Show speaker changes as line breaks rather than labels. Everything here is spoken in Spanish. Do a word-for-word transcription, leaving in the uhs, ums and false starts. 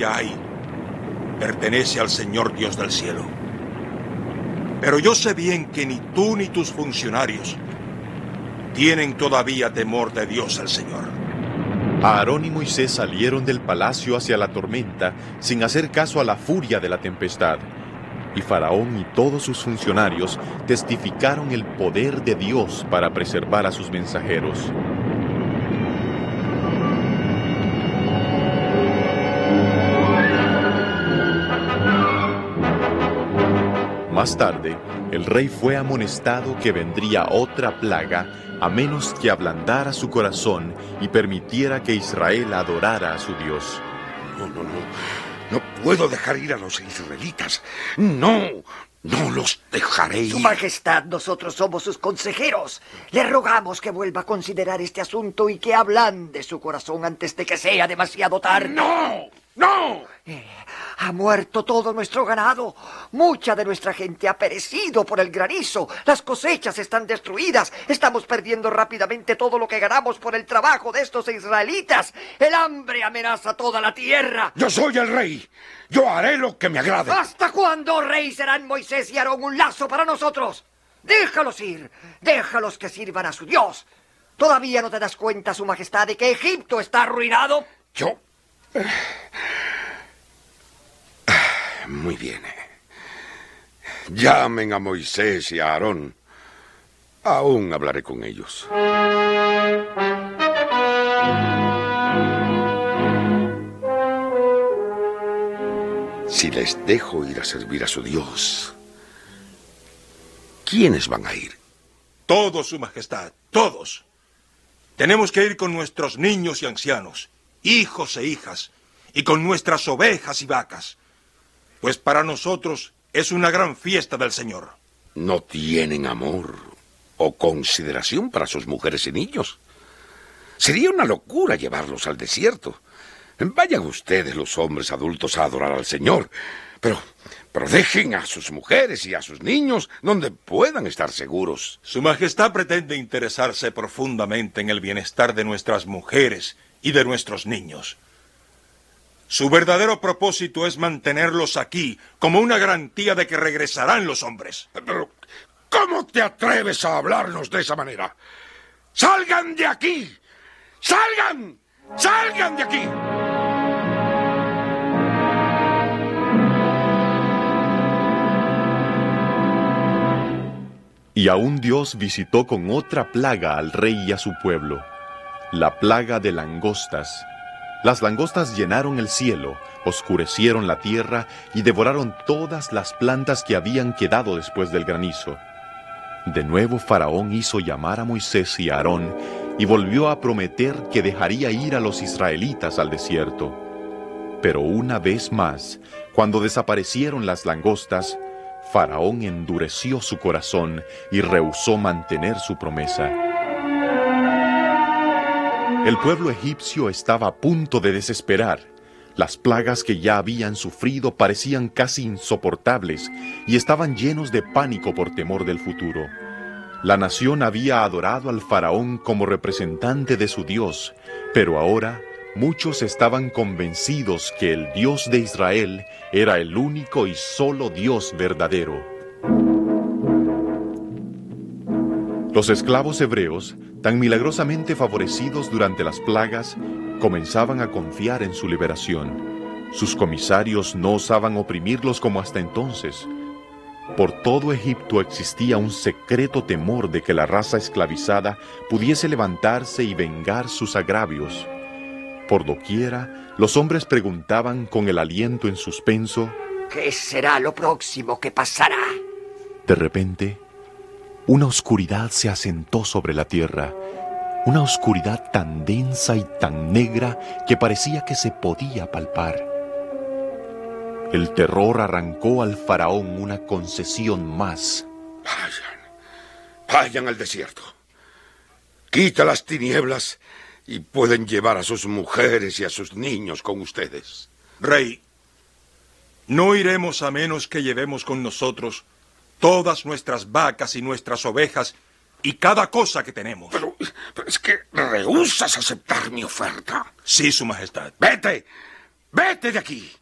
haya ahí pertenece al Señor Dios del cielo. Pero yo sé bien que ni tú ni tus funcionarios tienen todavía temor de Dios el Señor.
Aarón y Moisés salieron del palacio hacia la tormenta sin hacer caso a la furia de la tempestad. Y Faraón y todos sus funcionarios testificaron el poder de Dios para preservar a sus mensajeros. Más tarde, el rey fue amonestado que vendría otra plaga, a menos que ablandara su corazón y permitiera que Israel adorara a su Dios.
No, no, no. No puedo dejar ir a los israelitas. No, no los dejaré ir.
Su Majestad, nosotros somos sus consejeros. Le rogamos que vuelva a considerar este asunto y que ablande su corazón antes de que sea demasiado tarde.
¡No! ¡No!
Eh, ha muerto todo nuestro ganado. Mucha de nuestra gente ha perecido por el granizo. Las cosechas están destruidas. Estamos perdiendo rápidamente todo lo que ganamos por el trabajo de estos israelitas. El hambre amenaza toda la tierra.
Yo soy el rey. Yo haré lo que me agrade.
¿Hasta cuándo, rey, serán Moisés y Aarón un lazo para nosotros? Déjalos ir. Déjalos que sirvan a su Dios. ¿Todavía no te das cuenta, su Majestad, de que Egipto está arruinado?
Yo... Muy bien. Llamen a Moisés y a Aarón. Aún hablaré con ellos. Si les dejo ir a servir a su Dios, ¿quiénes van a ir?
Todos, su Majestad, todos. Tenemos que ir con nuestros niños y ancianos, hijos e hijas, y con nuestras ovejas y vacas, pues para nosotros es una gran fiesta del Señor.
No tienen amor o consideración para sus mujeres y niños. Sería una locura llevarlos al desierto. Vayan ustedes, los hombres adultos, a adorar al Señor, pero, pero dejen a sus mujeres y a sus niños donde puedan estar seguros.
Su Majestad pretende interesarse profundamente en el bienestar de nuestras mujeres y de nuestros niños. Su verdadero propósito es mantenerlos aquí como una garantía de que regresarán los hombres.
Pero, ¿cómo te atreves a hablarnos de esa manera? ¡Salgan de aquí! ¡Salgan! ¡Salgan de aquí!
Y aún Dios visitó con otra plaga al rey y a su pueblo, la plaga de langostas. Las langostas llenaron el cielo, oscurecieron la tierra y devoraron todas las plantas que habían quedado después del granizo. De nuevo Faraón hizo llamar a Moisés y a Aarón y volvió a prometer que dejaría ir a los israelitas al desierto. Pero una vez más, cuando desaparecieron las langostas, Faraón endureció su corazón y rehusó mantener su promesa. El pueblo egipcio estaba a punto de desesperar. Las plagas que ya habían sufrido parecían casi insoportables y estaban llenos de pánico por temor del futuro. La nación había adorado al faraón como representante de su Dios, pero ahora muchos estaban convencidos que el Dios de Israel era el único y solo Dios verdadero. Los esclavos hebreos, tan milagrosamente favorecidos durante las plagas, comenzaban a confiar en su liberación. Sus comisarios no osaban oprimirlos como hasta entonces. Por todo Egipto existía un secreto temor de que la raza esclavizada pudiese levantarse y vengar sus agravios. Por doquiera, los hombres preguntaban con el aliento en suspenso:
¿qué será lo próximo que pasará?
De repente, una oscuridad se asentó sobre la tierra, una oscuridad tan densa y tan negra que parecía que se podía palpar. El terror arrancó al faraón una concesión más.
Vayan, vayan al desierto. Quita las tinieblas y pueden llevar a sus mujeres y a sus niños con ustedes.
Rey, no iremos a menos que llevemos con nosotros todas nuestras vacas y nuestras ovejas y cada cosa que tenemos.
Pero, pero es que rehusas aceptar mi oferta.
Sí, su majestad.
Vete, ¡Vete de aquí!